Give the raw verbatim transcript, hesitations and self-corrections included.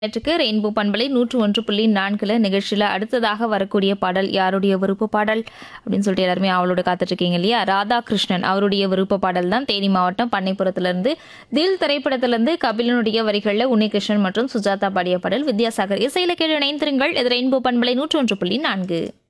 நேற்றுக்கு ரெயின்போ பண்பலை நூற்று ஒன்று புள்ளி நான்குல நிகழ்ச்சியில் அடுத்ததாக வரக்கூடிய பாடல் யாருடைய விருப்ப பாடல் அப்படின்னு சொல்லிட்டு எல்லாருமே அவளோட காத்துட்டு இருக்கீங்க இல்லையா? ராதாகிருஷ்ணன் அவருடைய விருப்ப பாடல் தான். தேனி மாவட்டம் பண்ணைப்புறத்திலிருந்து தில் திரைப்படத்திலிருந்து கபிலனுடைய வரிகளில் உன்னிகிருஷ்ணன் மற்றும் சுஜாதா பாடிய பாடல். வித்யாசாகர் இசையில கேட்டு இணைந்திருங்கள். இது ரெயின்போ பண்பலை நூற்று ஒன்று புள்ளி நான்கு.